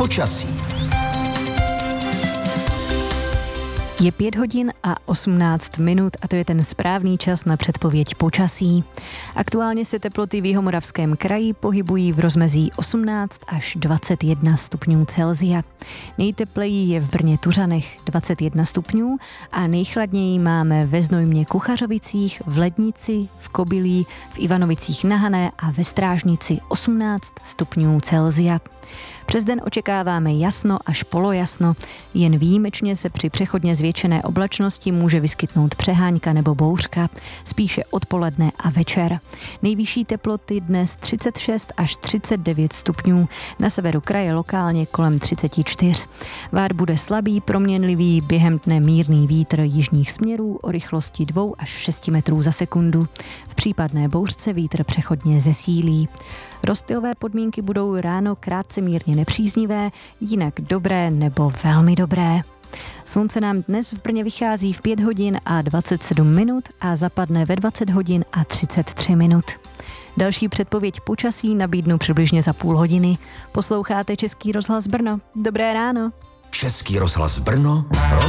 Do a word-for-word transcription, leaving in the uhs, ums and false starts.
Počasí. Je pět hodin a osmnáct minut a to je ten správný čas na předpověď počasí. Aktuálně se teploty v Jihomoravském kraji pohybují v rozmezí osmnáct až dvacet jedna stupňů Celsia. Nejtepleji je v Brně Tuřanech dvacet jedna stupňů a nejchladněji máme ve Znojmě Kuchařovicích, v Lednici, v Kobylí, v Ivanovicích na Hané a ve Strážnici osmnáct stupňů Celsia. Přes den očekáváme jasno až polojasno, jen výjimečně se při přechodně zvětšené oblačnosti může vyskytnout přehánka nebo bouřka, spíše odpoledne a večer. Nejvyšší teploty dnes třicet šest až třicet devět stupňů, na severu kraje lokálně kolem třicet čtyři. Vár bude slabý, proměnlivý, během dne mírný vítr jižních směrů o rychlosti dva až šest metrů za sekundu. V případné bouřce vítr přechodně zesílí. Rozptylové podmínky budou ráno krátce mírně nepříznivé, jinak dobré nebo velmi dobré. Slunce nám dnes v Brně vychází v pět hodin a dvacet sedm minut a zapadne ve dvacet hodin a třicet tři minut. Další předpověď počasí nabídnu přibližně za půl hodiny. Posloucháte Český rozhlas Brno. Dobré ráno. Český rozhlas Brno.